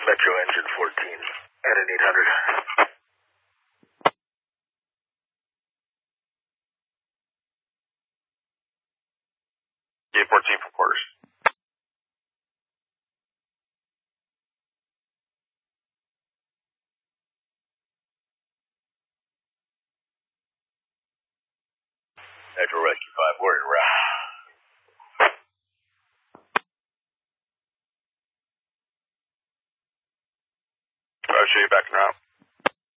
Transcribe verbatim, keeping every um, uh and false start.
Metro Engine fourteen at an eight hundred. Gate fourteen for quarters. Metro Rescue five, Warrior Route. I'll show you back now.